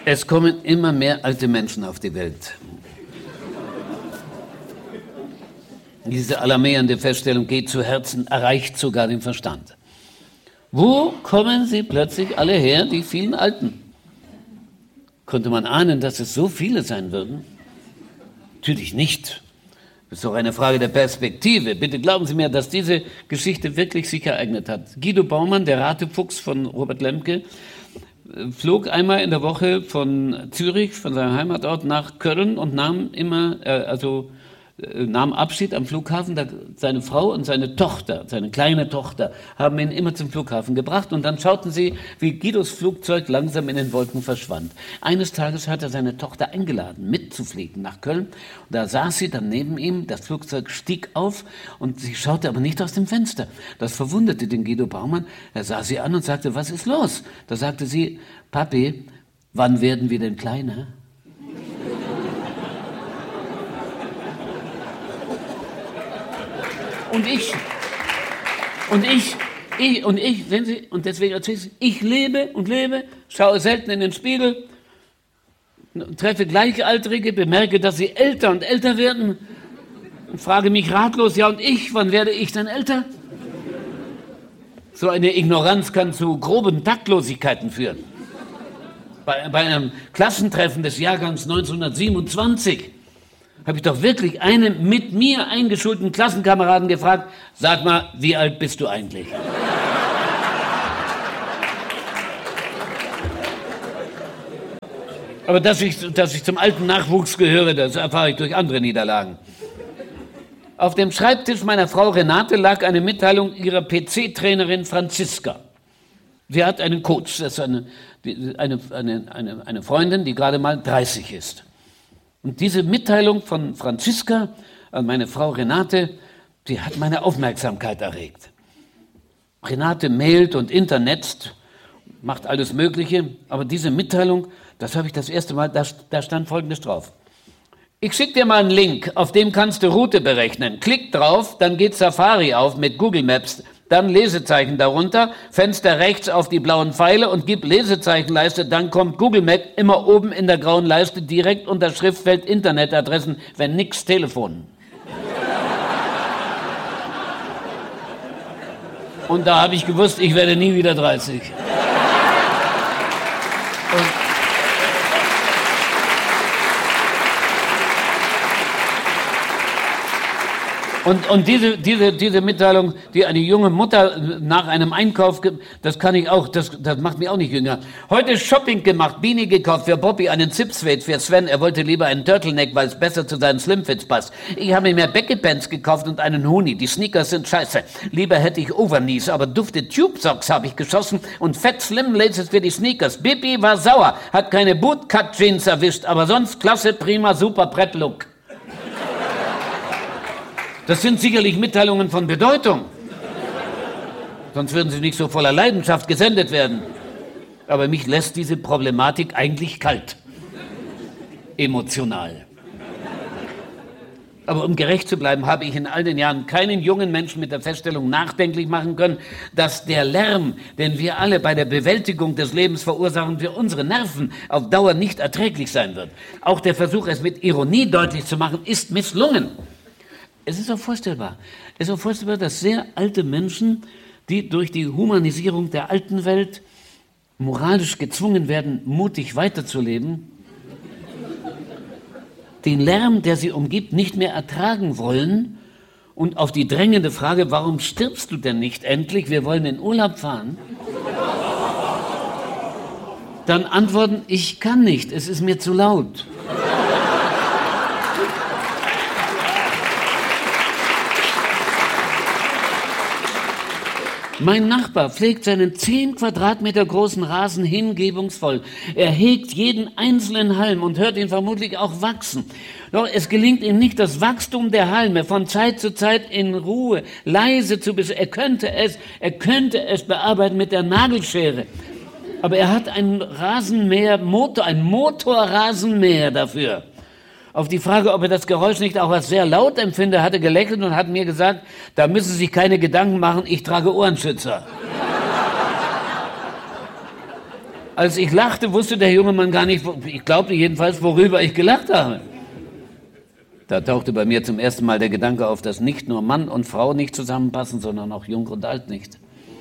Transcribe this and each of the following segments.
Es kommen immer mehr alte Menschen auf die Welt. Diese alarmierende Feststellung geht zu Herzen, erreicht sogar den Verstand. Wo kommen sie plötzlich alle her, die vielen Alten? Konnte man ahnen, dass es so viele sein würden? Natürlich nicht. Das ist doch eine Frage der Perspektive. Bitte glauben Sie mir, dass diese Geschichte wirklich sich ereignet hat. Guido Baumann, der Ratefuchs von Robert Lemke, flog einmal in der Woche von Zürich, von seinem Heimatort, nach Köln und nahm Abschied am Flughafen. Seine Frau und seine Tochter, seine kleine Tochter, haben ihn immer zum Flughafen gebracht. Und dann schauten sie, wie Guidos Flugzeug langsam in den Wolken verschwand. Eines Tages hat er seine Tochter eingeladen, mitzufliegen nach Köln. Und da saß sie dann neben ihm, das Flugzeug stieg auf und sie schaute aber nicht aus dem Fenster. Das verwunderte den Guido Baumann. Er sah sie an und sagte, was ist los? Da sagte sie, Papi, wann werden wir denn kleiner? Sehen Sie, und deswegen erzähle ich lebe und lebe, schaue selten in den Spiegel, treffe Gleichaltrige, bemerke, dass sie älter und älter werden und frage mich ratlos, ja und ich, wann werde ich denn älter? So eine Ignoranz kann zu groben Taktlosigkeiten führen. Bei einem Klassentreffen des Jahrgangs 1927 habe ich doch wirklich einen mit mir eingeschulten Klassenkameraden gefragt, sag mal, wie alt bist du eigentlich? Aber dass ich zum alten Nachwuchs gehöre, das erfahre ich durch andere Niederlagen. Auf dem Schreibtisch meiner Frau Renate lag eine Mitteilung ihrer PC-Trainerin Franziska. Sie hat einen Coach, das ist eine Freundin, die gerade mal 30 ist. Und diese Mitteilung von Franziska an meine Frau Renate, die hat meine Aufmerksamkeit erregt. Renate mailt und internetzt, macht alles Mögliche, aber diese Mitteilung, das habe ich das erste Mal, da stand Folgendes drauf. Ich schicke dir mal einen Link, auf dem kannst du Route berechnen. Klick drauf, dann geht Safari auf mit Google Maps. Dann Lesezeichen darunter, Fenster rechts auf die blauen Pfeile und gib Lesezeichenleiste, dann kommt Google Maps immer oben in der grauen Leiste direkt unter Schriftfeld Internetadressen, wenn nix Telefon. Und da habe ich gewusst, ich werde nie wieder 30. Und diese Mitteilung, die eine junge Mutter nach einem Einkauf gibt, das kann ich auch, das macht mich auch nicht jünger. Heute Shopping gemacht, Beanie gekauft für Bobby, einen Zipsweight für Sven. Er wollte lieber einen Turtleneck, weil es besser zu seinen Slimfits passt. Ich habe mir mehr Becky-Pants gekauft und einen Hoodie. Die Sneakers sind scheiße. Lieber hätte ich Overknees, aber dufte Tube-Socks habe ich geschossen und Fett Slim Laces für die Sneakers. Bibi war sauer, hat keine Bootcut-Jeans erwischt, aber sonst klasse, prima, super, Brett-Look. Das sind sicherlich Mitteilungen von Bedeutung. Sonst würden sie nicht so voller Leidenschaft gesendet werden. Aber mich lässt diese Problematik eigentlich kalt. Emotional. Aber um gerecht zu bleiben, habe ich in all den Jahren keinen jungen Menschen mit der Feststellung nachdenklich machen können, dass der Lärm, den wir alle bei der Bewältigung des Lebens verursachen, für unsere Nerven auf Dauer nicht erträglich sein wird. Auch der Versuch, es mit Ironie deutlich zu machen, ist misslungen. Es ist auch vorstellbar, dass sehr alte Menschen, die durch die Humanisierung der alten Welt moralisch gezwungen werden, mutig weiterzuleben, den Lärm, der sie umgibt, nicht mehr ertragen wollen und auf die drängende Frage, warum stirbst du denn nicht endlich, wir wollen in Urlaub fahren, dann antworten, ich kann nicht, es ist mir zu laut. Mein Nachbar pflegt seinen 10 Quadratmeter großen Rasen hingebungsvoll. Er hegt jeden einzelnen Halm und hört ihn vermutlich auch wachsen. Doch es gelingt ihm nicht, das Wachstum der Halme von Zeit zu Zeit in Ruhe, leise zu beschreiben. Er könnte es bearbeiten mit der Nagelschere. Aber er hat einen ein Motorrasenmäher dafür. Auf die Frage, ob er das Geräusch nicht auch als sehr laut empfinde, hat er gelächelt und hat mir gesagt, da müssen Sie sich keine Gedanken machen, ich trage Ohrenschützer. Als ich lachte, wusste der junge Mann gar nicht, ich glaubte jedenfalls, worüber ich gelacht habe. Da tauchte bei mir zum ersten Mal der Gedanke auf, dass nicht nur Mann und Frau nicht zusammenpassen, sondern auch Jung und Alt nicht.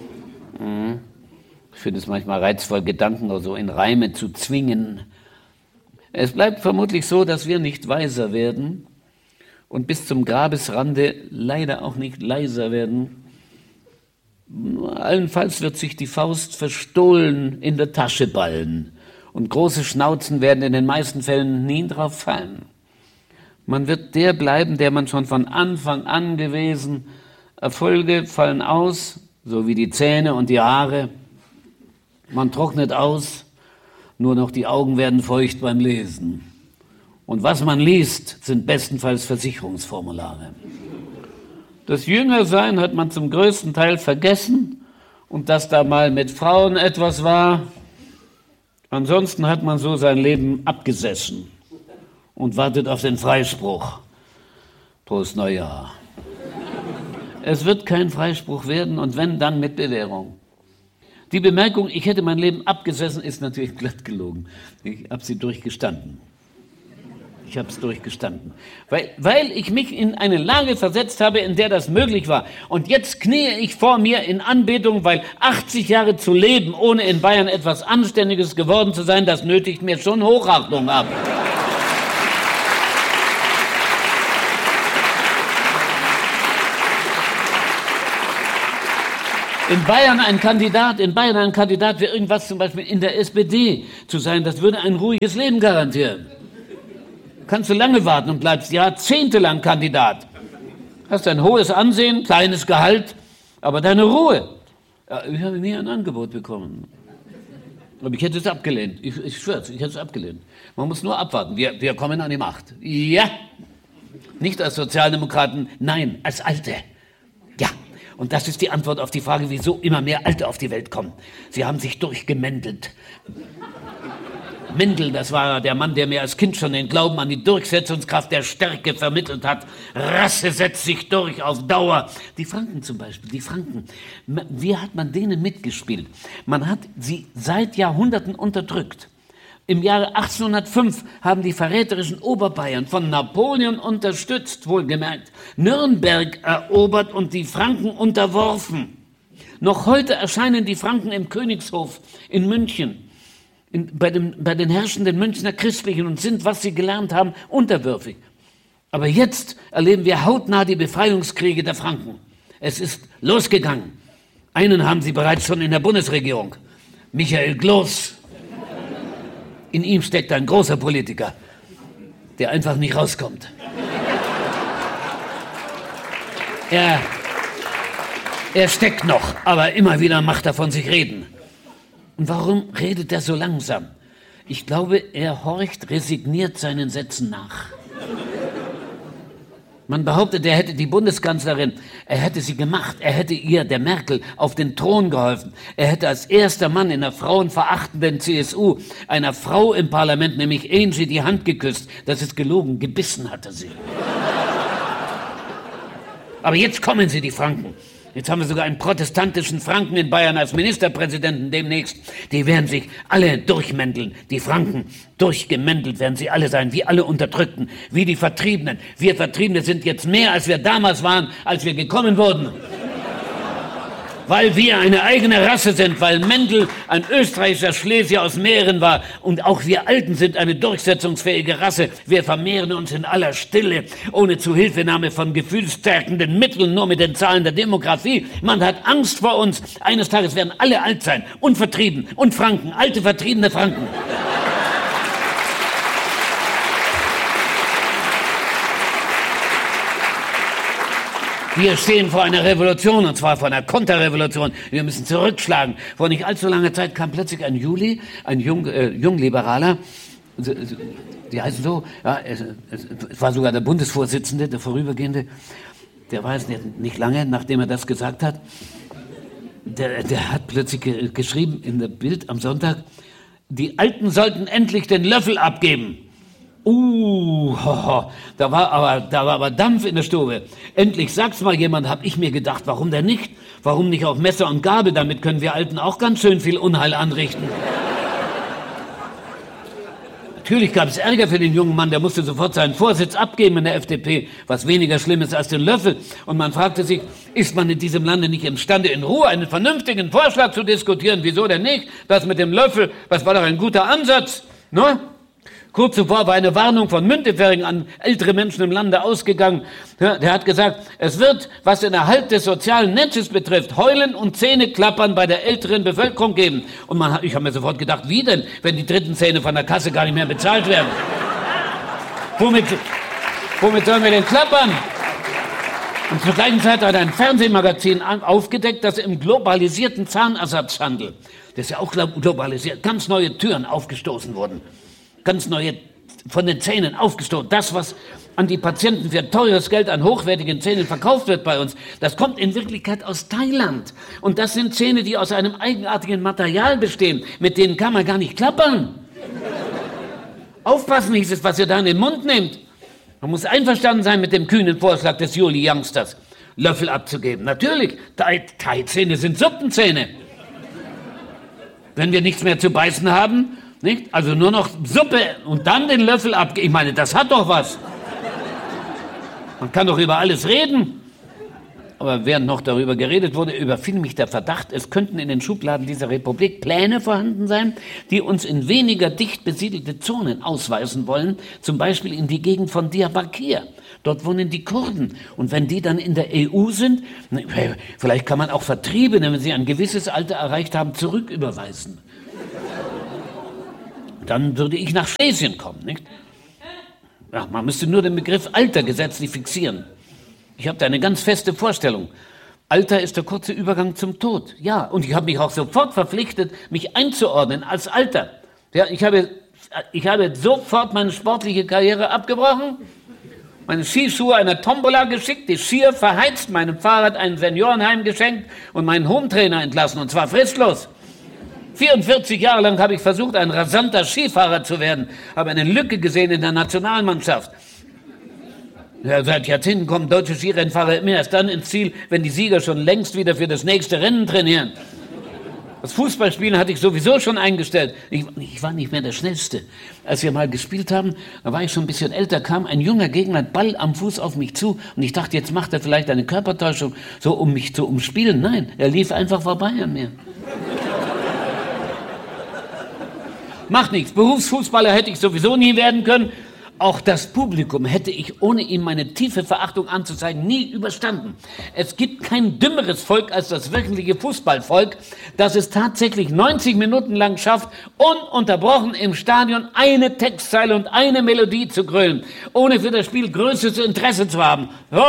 Ich finde es manchmal reizvoll, Gedanken so in Reime zu zwingen. Es bleibt vermutlich so, dass wir nicht weiser werden und bis zum Grabesrande leider auch nicht leiser werden. Allenfalls wird sich die Faust verstohlen in der Tasche ballen und große Schnauzen werden in den meisten Fällen nie drauf fallen. Man wird der bleiben, der man schon von Anfang an gewesen. Erfolge fallen aus, so wie die Zähne und die Haare. Man trocknet aus, nur noch die Augen werden feucht beim Lesen. Und was man liest, sind bestenfalls Versicherungsformulare. Das Jüngersein hat man zum größten Teil vergessen und dass da mal mit Frauen etwas war. Ansonsten hat man so sein Leben abgesessen und wartet auf den Freispruch. Prost Neujahr. Es wird kein Freispruch werden und wenn, dann mit Bewährung. Die Bemerkung, ich hätte mein Leben abgesessen, ist natürlich glatt gelogen. Ich habe sie durchgestanden. Ich habe es durchgestanden. Weil ich mich in eine Lage versetzt habe, in der das möglich war. Und jetzt kniee ich vor mir in Anbetung, weil 80 Jahre zu leben, ohne in Bayern etwas Anständiges geworden zu sein, das nötigt mir schon Hochachtung ab. In Bayern ein Kandidat für irgendwas, zum Beispiel in der SPD zu sein, das würde ein ruhiges Leben garantieren. Kannst du lange warten und bleibst jahrzehntelang Kandidat. Hast ein hohes Ansehen, kleines Gehalt, aber deine Ruhe. Ja, ich habe nie ein Angebot bekommen. Aber ich hätte es abgelehnt. Ich schwör's, ich hätte es abgelehnt. Man muss nur abwarten. Wir kommen an die Macht. Ja. Nicht als Sozialdemokraten, nein, als Alte. Ja. Und das ist die Antwort auf die Frage, wieso immer mehr Alte auf die Welt kommen. Sie haben sich durchgemändelt. Mendel, das war der Mann, der mir als Kind schon den Glauben an die Durchsetzungskraft der Stärke vermittelt hat. Rasse setzt sich durch auf Dauer. Die Franken zum Beispiel, die Franken. Wie hat man denen mitgespielt? Man hat sie seit Jahrhunderten unterdrückt. Im Jahre 1805 haben die verräterischen Oberbayern von Napoleon unterstützt, wohlgemerkt, Nürnberg erobert und die Franken unterworfen. Noch heute erscheinen die Franken im Königshof in München. Bei den herrschenden Münchner Christlichen und sind, was sie gelernt haben, unterwürfig. Aber jetzt erleben wir hautnah die Befreiungskriege der Franken. Es ist losgegangen. Einen haben sie bereits schon in der Bundesregierung. Michael Gloß. In ihm steckt ein großer Politiker, der einfach nicht rauskommt. Er steckt noch, aber immer wieder macht er von sich reden. Und warum redet er so langsam? Ich glaube, er horcht resigniert seinen Sätzen nach. Man behauptet, er hätte die Bundeskanzlerin, er hätte sie gemacht, er hätte ihr, der Merkel, auf den Thron geholfen. Er hätte als erster Mann in der frauenverachtenden CSU einer Frau im Parlament, nämlich Angie, die Hand geküsst. Das ist gelogen, gebissen hatte sie. Aber jetzt kommen sie, die Franken. Jetzt haben wir sogar einen protestantischen Franken in Bayern als Ministerpräsidenten demnächst. Die werden sich alle durchmänteln. Die Franken, durchgemäntelt werden sie alle sein, wie alle Unterdrückten, wie die Vertriebenen. Wir Vertriebene sind jetzt mehr, als wir damals waren, als wir gekommen wurden. Weil wir eine eigene Rasse sind, weil Mendel ein österreichischer Schlesier aus Mähren war und auch wir Alten sind eine durchsetzungsfähige Rasse. Wir vermehren uns in aller Stille, ohne Zuhilfenahme von gefühlsstärkenden Mitteln, nur mit den Zahlen der Demografie. Man hat Angst vor uns. Eines Tages werden alle alt sein und vertrieben und Franken, alte vertriebene Franken. Wir stehen vor einer Revolution, und zwar vor einer Konterrevolution. Wir müssen zurückschlagen. Vor nicht allzu langer Zeit kam plötzlich ein Jungliberaler, die heißen so, ja, es war sogar der Bundesvorsitzende, der Vorübergehende, der war es nicht lange, nachdem er das gesagt hat, der hat plötzlich geschrieben in der Bild am Sonntag, die Alten sollten endlich den Löffel abgeben. Da war aber Dampf in der Stube. Endlich sagt's mal jemand, hab ich mir gedacht, warum denn nicht? Warum nicht auch Messer und Gabel? Damit können wir Alten auch ganz schön viel Unheil anrichten. Natürlich gab es Ärger für den jungen Mann, der musste sofort seinen Vorsitz abgeben in der FDP, was weniger schlimm ist als den Löffel. Und man fragte sich, ist man in diesem Lande nicht imstande, in Ruhe einen vernünftigen Vorschlag zu diskutieren? Wieso denn nicht? Das mit dem Löffel, das war doch ein guter Ansatz. Ne? Kurz zuvor war eine Warnung von Müntefering an ältere Menschen im Lande ausgegangen. Ja, der hat gesagt, es wird, was den Erhalt des sozialen Netzes betrifft, Heulen und Zähneklappern bei der älteren Bevölkerung geben. Und ich habe mir sofort gedacht, wie denn, wenn die dritten Zähne von der Kasse gar nicht mehr bezahlt werden? Womit sollen wir denn klappern? Und zur gleichen Zeit hat ein Fernsehmagazin aufgedeckt, dass im globalisierten Zahnersatzhandel, das ist ja auch globalisiert, ganz neue Türen aufgestoßen wurden. Ganz neue von den Zähnen aufgestoßen. Das, was an die Patienten für teures Geld an hochwertigen Zähnen verkauft wird bei uns, das kommt in Wirklichkeit aus Thailand. Und das sind Zähne, die aus einem eigenartigen Material bestehen. Mit denen kann man gar nicht klappern. Aufpassen, hieß es, was ihr da in den Mund nehmt. Man muss einverstanden sein mit dem kühnen Vorschlag des Juli Youngsters, Löffel abzugeben. Natürlich, Thai-Zähne sind Suppenzähne. Wenn wir nichts mehr zu beißen haben, nicht? Also nur noch Suppe und dann den Löffel abgeben. Ich meine, das hat doch was. Man kann doch über alles reden. Aber während noch darüber geredet wurde, überfiel mich der Verdacht, es könnten in den Schubladen dieser Republik Pläne vorhanden sein, die uns in weniger dicht besiedelte Zonen ausweisen wollen, zum Beispiel in die Gegend von Diyarbakir. Dort wohnen die Kurden. Und wenn die dann in der EU sind, vielleicht kann man auch Vertriebene, wenn sie ein gewisses Alter erreicht haben, zurücküberweisen. Dann würde ich nach Schlesien kommen, nicht? Ja, man müsste nur den Begriff Alter gesetzlich fixieren. Ich habe da eine ganz feste Vorstellung. Alter ist der kurze Übergang zum Tod. Ja, und ich habe mich auch sofort verpflichtet, mich einzuordnen als Alter. Ja, ich habe sofort meine sportliche Karriere abgebrochen, meine Skischuhe einer Tombola geschickt, die Skier verheizt, meinem Fahrrad ein Seniorenheim geschenkt und meinen Hometrainer entlassen, und zwar fristlos. 44 Jahre lang habe ich versucht, ein rasanter Skifahrer zu werden, habe eine Lücke gesehen in der Nationalmannschaft. Ja, seit Jahrzehnten kommen deutsche Skirennfahrer immer erst dann ins Ziel, wenn die Sieger schon längst wieder für das nächste Rennen trainieren. Das Fußballspielen hatte ich sowieso schon eingestellt. Ich war nicht mehr der Schnellste. Als wir mal gespielt haben, da war ich schon ein bisschen älter, kam ein junger Gegner, Ball am Fuß auf mich zu, und ich dachte, jetzt macht er vielleicht eine Körpertäuschung, so um mich zu umspielen. Nein, er lief einfach vorbei an mir. Macht nichts. Berufsfußballer hätte ich sowieso nie werden können. Auch das Publikum hätte ich, ohne ihm meine tiefe Verachtung anzuzeigen, nie überstanden. Es gibt kein dümmeres Volk als das wirkliche Fußballvolk, das es tatsächlich 90 Minuten lang schafft, ununterbrochen im Stadion eine Textzeile und eine Melodie zu grölen, ohne für das Spiel größtes Interesse zu haben.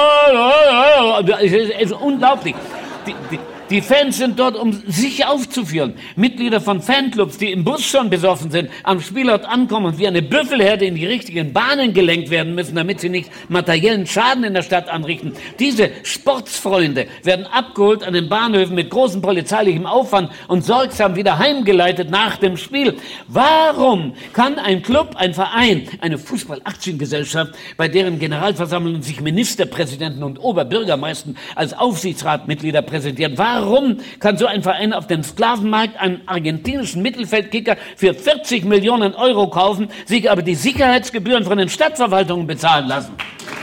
Es ist unglaublich. Die Fans sind dort, um sich aufzuführen. Mitglieder von Fanclubs, die im Bus schon besoffen sind, am Spielort ankommen und wie eine Büffelherde in die richtigen Bahnen gelenkt werden müssen, damit sie nicht materiellen Schaden in der Stadt anrichten. Diese Sportsfreunde werden abgeholt an den Bahnhöfen mit großem polizeilichem Aufwand und sorgsam wieder heimgeleitet nach dem Spiel. Warum kann ein Club, ein Verein, eine Fußball-Aktiengesellschaft, bei deren Generalversammlungen sich Ministerpräsidenten und Oberbürgermeister als Aufsichtsratmitglieder präsentieren, warum kann so ein Verein auf dem Sklavenmarkt einen argentinischen Mittelfeldkicker für 40 Millionen Euro kaufen, sich aber die Sicherheitsgebühren von den Stadtverwaltungen bezahlen lassen?